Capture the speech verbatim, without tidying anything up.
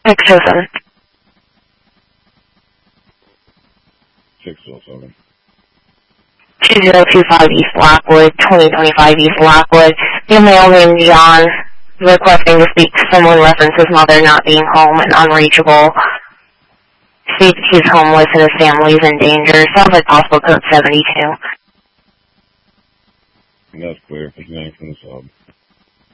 six oh seven. six oh seven. two zero two five East Blackwood, twenty twenty-five East Blackwood. The male named John, requesting to speak to someone reference his mother not being home and unreachable. States he's homeless and his family's in danger. Sounds like possible code seventy-two. That's clear. His name from the sub.